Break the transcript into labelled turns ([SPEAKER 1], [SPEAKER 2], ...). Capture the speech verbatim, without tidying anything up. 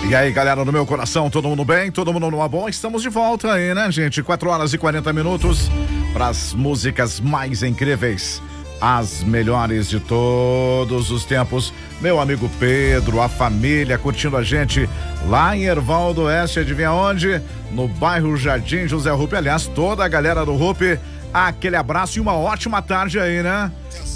[SPEAKER 1] E aí, galera do meu coração, todo mundo bem? Todo mundo numa boa? Estamos de volta aí, né, gente? quatro horas e quarenta minutos para as músicas mais incríveis, as melhores de todos os tempos. Meu amigo Pedro, a família curtindo a gente lá em Erval do Oeste, adivinha onde? No bairro Jardim José Rupi. Aliás, toda a galera do Rupi, aquele abraço e uma ótima tarde aí, né?